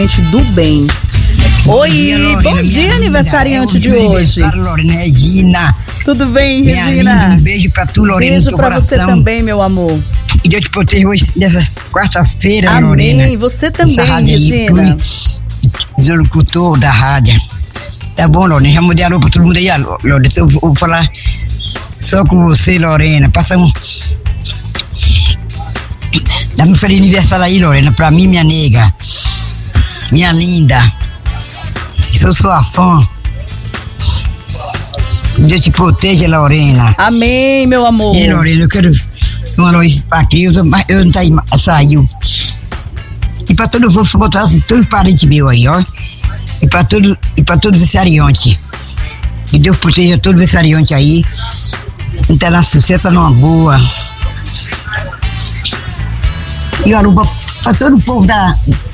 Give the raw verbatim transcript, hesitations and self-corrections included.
do bem. Bom Oi, dia, Lorena, bom dia, aniversariante é de hoje. Lorena Regina. Tudo bem, Minha Regina? linda, um beijo pra tu, Lorena, Beijo no teu pra coração. você também, meu amor. E Deus te proteja hoje, nessa quarta-feira, Amém. Lorena. Você Essa também, rádio aí, Regina. tu, locutor da rádio. Tá bom, Lorena, já mudei a roupa, todo mundo aí, Lorena. Eu vou falar só com você, Lorena. Passa um... Dá um feliz aniversário aí, Lorena, pra mim, minha nega. Minha linda. Sou sua fã. Deus te proteja, Lorena. Amém, meu amor. E, Lorena, eu quero mandar isso pra Cris, mas eu não tá aí, saiu. E pra todo, vou botar assim, todos os parentes meus aí, ó. E pra todo, e pra todos os aniversariantes. Que Deus proteja todos os aniversariantes aí. Não tá na sucesso, numa boa. E, Aruba, pra todo o povo da,